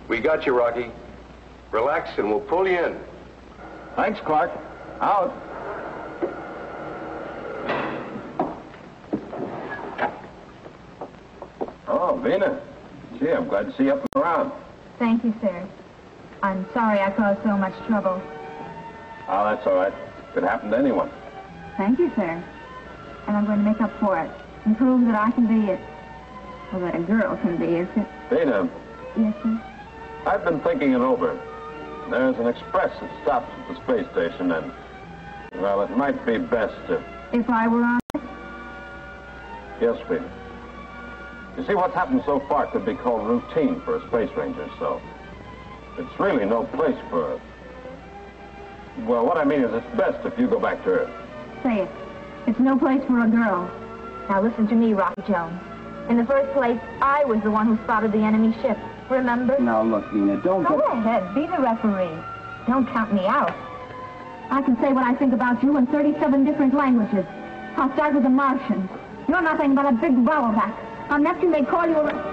We got you, Rocky. Relax and we'll pull you in. Thanks, Clark. Out. Oh, Vina. Gee, I'm glad to see you up and around. Thank you, sir. I'm sorry I caused so much trouble. Oh, that's all right. Could happen to anyone. Thank you, sir. And I'm going to make up for it and prove that I can be it. Well, that a girl can be, is it? Vina, Yes, sir. I've been thinking it over. There's an express that stops at the space station, and, well, it might be best to... If I were on it? Yes, Vina. You see, what's happened so far could be called routine for a space ranger, so it's really no place for... Well, what I mean is it's best if you go back to Earth. Say it. It's no place for a girl. Now listen to me, Rocky Jones. In the first place, I was the one who spotted the enemy ship. Remember? Now, look, Vina, don't Go get... ahead, be the referee. Don't count me out. I can say what I think about you in 37 different languages. I'll start with the Martians. You're nothing but a big bowelback. On Neptune, they call you a...